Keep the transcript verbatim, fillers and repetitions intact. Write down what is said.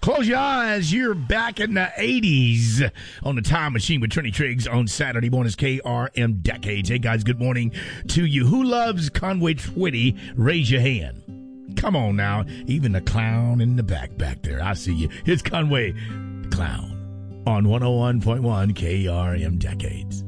Close your eyes. You're back in the eighties on the Time Machine with Trini Triggs on Saturday mornings, K R M Decades. Hey, guys, good morning to you. Who loves Conway Twitty? Raise your hand. Come on now. Even the clown in the back back there. I see you. Here's Conway, the clown, on one oh one point one K R M Decades.